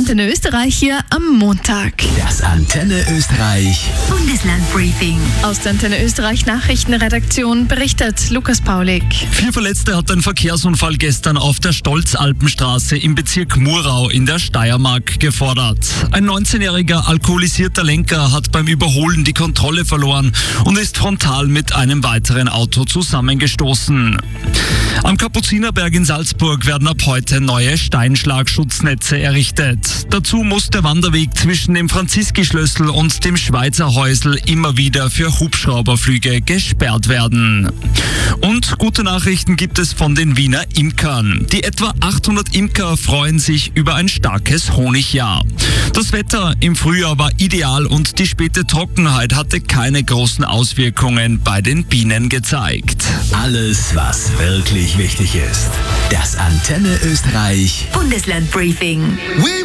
Antenne Österreich hier am Montag. Das Antenne Österreich Bundeslandbriefing. Aus der Antenne Österreich Nachrichtenredaktion berichtet Lukas Paulik. 4 Verletzte hat ein Verkehrsunfall gestern auf der Stolzalpenstraße im Bezirk Murau in der Steiermark gefordert. Ein 19-jähriger alkoholisierter Lenker hat beim Überholen die Kontrolle verloren und ist frontal mit einem weiteren Auto zusammengestoßen. Am Kapuzinerberg in Salzburg werden ab heute neue Steinschlagschutznetze errichtet. Dazu muss der Wanderweg zwischen dem Franziskischlössl und dem Schweizer Häusl immer wieder für Hubschrauberflüge gesperrt werden. Und gute Nachrichten gibt es von den Wiener Imkern. Die etwa 800 Imker freuen sich über ein starkes Honigjahr. Das Wetter im Frühjahr war ideal und die späte Trockenheit hatte keine großen Auswirkungen bei den Bienen gezeigt. Alles, was wirklich wichtig ist. Das Antenne Österreich Bundeslandbriefing. We